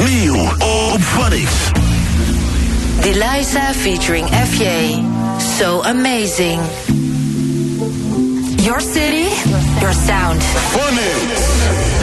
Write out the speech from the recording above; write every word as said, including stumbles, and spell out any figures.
Nieuw op Phonics. Deliza featuring F J. So amazing. Your city, your sound. Phonics.